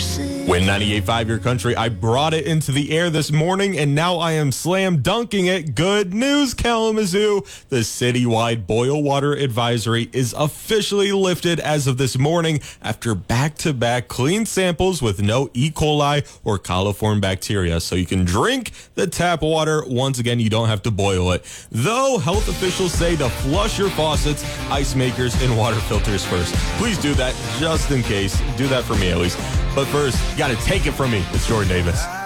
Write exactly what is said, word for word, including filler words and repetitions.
Win ninety-eight point five, your country. I brought it into the air this morning, and now I am slam dunking it. Good news, Kalamazoo. The citywide boil water advisory is officially lifted as of this morning after back-to-back clean samples with no E. coli or coliform bacteria. So you can drink the tap water. Once again, you don't have to boil it. Though health officials say to flush your faucets, ice makers, and water filters first. Please do that just in case. Do that for me at least. But first, you got to take it from me. It's Jordan Davis.